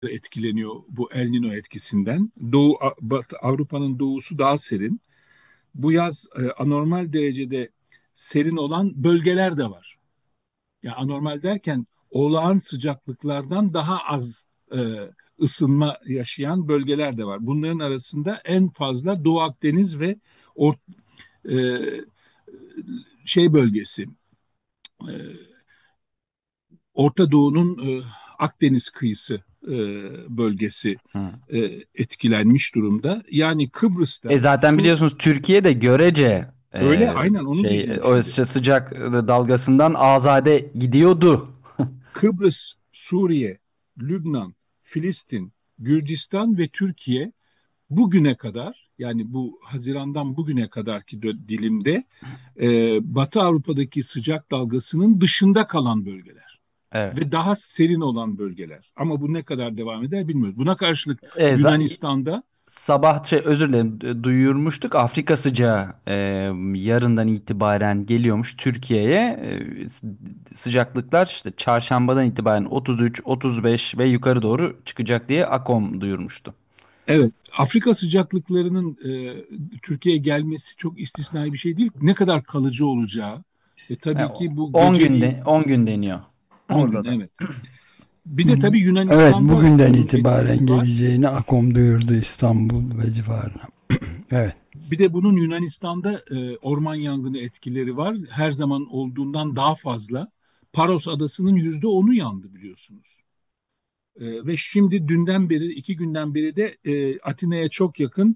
etkileniyor bu El Niño etkisinden. Doğu, Batı Avrupa'nın doğusu daha serin. Bu yaz anormal derecede serin olan bölgeler de var. Ya anormal derken olağan sıcaklıklardan daha az ısınma yaşayan bölgeler de var. Bunların arasında en fazla Doğu Akdeniz ve Or e, şey bölgesi, Orta Doğu'nun Akdeniz kıyısı bölgesi Hı. etkilenmiş durumda. Yani Kıbrıs'ta Zaten biliyorsunuz Türkiye de görece öyle, aynen onu diyeceğim o şimdi. sıcak dalgasından azade gidiyordu. Kıbrıs, Suriye, Lübnan, Filistin, Gürcistan ve Türkiye bugüne kadar, yani bu Haziran'dan bugüne kadarki dilimde Batı Avrupa'daki sıcak dalgasının dışında kalan bölgeler Evet. ve daha serin olan bölgeler. Ama bu ne kadar devam eder bilmiyoruz. Buna karşılık E, za- Yunanistan'da Sabah özür dilerim duyurmuştuk, Afrika sıcağı yarından itibaren geliyormuş Türkiye'ye. Sıcaklıklar işte çarşambadan itibaren 33, 35 ve yukarı doğru çıkacak diye AKOM duyurmuştu. evet, Afrika sıcaklıklarının Türkiye'ye gelmesi çok istisnai bir şey değil. Ne kadar kalıcı olacağı ve E, tabii ki bu 10 geceliğin günde 10 gün deniyor 10 gün, orada da. evet. Bir de tabii Evet, Yunanistan'da bugünden bunun itibaren etkisi var. geleceğini AKOM duyurdu İstanbul ve civarına. Evet. Bir de bunun Yunanistan'da orman yangını etkileri var. Her zaman olduğundan daha fazla. Paros adasının %10'u yandı biliyorsunuz. Ve şimdi dünden beri, 2 günden beri de Atina'ya çok yakın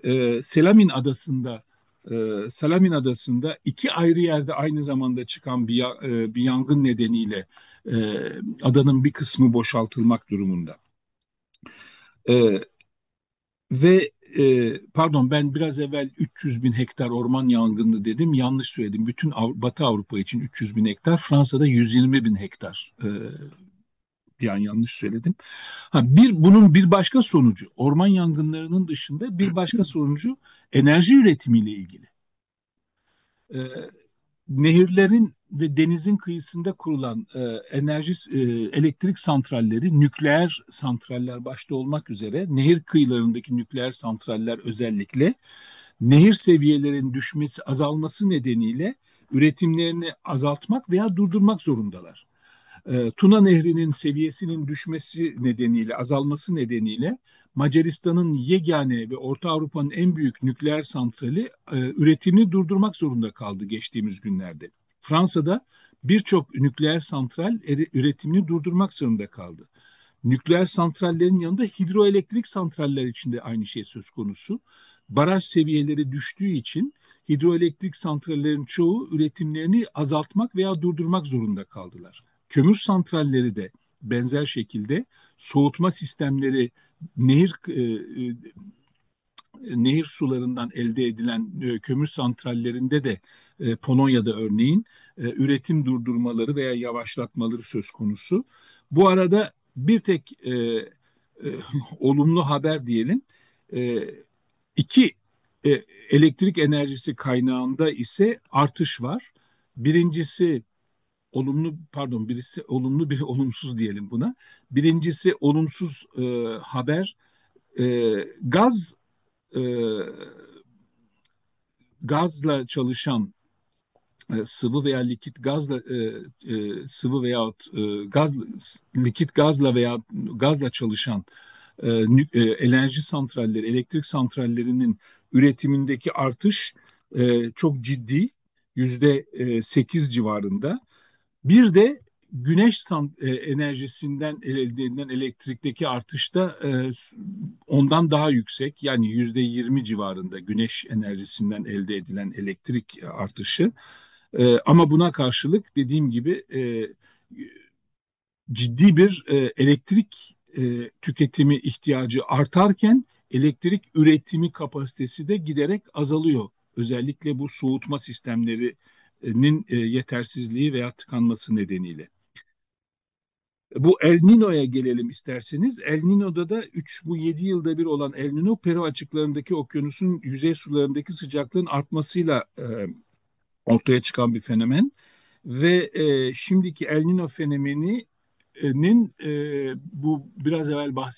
Salamin adasında iki ayrı yerde aynı zamanda çıkan bir yangın nedeniyle e, adanın bir kısmı boşaltılmak durumunda. E, Ve pardon, ben biraz evvel 300 bin hektar orman yangını dedim. Yanlış söyledim. Bütün Batı Avrupa için 300 bin hektar. Fransa'da 120 bin hektar. Bir an yanlış söyledim. Bunun bir başka sonucu, orman yangınlarının dışında bir başka sonucu enerji üretimiyle ilgili. E, Nehirlerin ve denizin kıyısında kurulan elektrik santralleri, nükleer santraller başta olmak üzere, nehir kıyılarındaki nükleer santraller özellikle nehir seviyelerinin düşmesi, azalması nedeniyle üretimlerini azaltmak veya durdurmak zorundalar. Tuna Nehri'nin seviyesinin düşmesi nedeniyle, azalması nedeniyle Macaristan'ın yegane ve Orta Avrupa'nın en büyük nükleer santrali üretimini durdurmak zorunda kaldı geçtiğimiz günlerde. Fransa'da birçok nükleer santral üretimini durdurmak zorunda kaldı. Nükleer santrallerin yanında hidroelektrik santraller için de aynı şey söz konusu. Baraj seviyeleri düştüğü için hidroelektrik santrallerin çoğu üretimlerini azaltmak veya durdurmak zorunda kaldılar. Kömür santralleri de benzer şekilde soğutma sistemleri, nehir nehir sularından elde edilen kömür santrallerinde de Polonya'da örneğin üretim durdurmaları veya yavaşlatmaları söz konusu. Bu arada bir tek olumlu haber diyelim. E, iki elektrik enerjisi kaynağında ise artış var. Birincisi birisi olumlu, biri olumsuz diyelim buna. Birincisi olumsuz haber, e, gaz e, gazla çalışan sıvı veya likit gazla sıvı veya likit gazla veya gazla çalışan enerji santralleri, elektrik santrallerinin üretimindeki artış çok ciddi, %8 civarında. Bir de enerjisinden elde edilen elektrikteki artış da ondan daha yüksek. Yani %20 civarında güneş enerjisinden elde edilen elektrik artışı. Ama buna karşılık dediğim gibi ciddi bir elektrik tüketimi ihtiyacı artarken elektrik üretimi kapasitesi de giderek azalıyor. Özellikle bu soğutma sistemlerinin yetersizliği veya tıkanması nedeniyle. Bu El Niño'ya gelelim isterseniz. El Niño'da da bu 7 yılda bir olan El Niño, Peru açıklarındaki okyanusun yüzey sularındaki sıcaklığın artmasıyla ortaya çıkan bir fenomen. Ve şimdiki El Niño fenomeni nin bu biraz evvel bahsettiğim